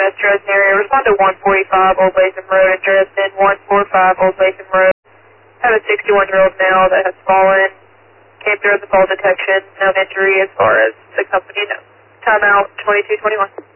West Dresden area. Respond to 145 Old Basin Road in Dresden, 145 Old Basin Road. I have a 61-year-old male that has fallen. Came through with the fall detection. No injury as far as the company knows. Timeout 2221.